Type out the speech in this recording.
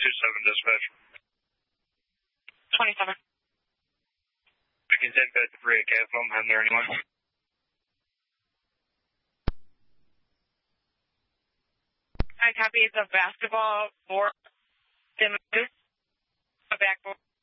dispatch. 27. We can take that to 3 at Castle. I'm heading there anyway. I copy the basketball board. The backboard.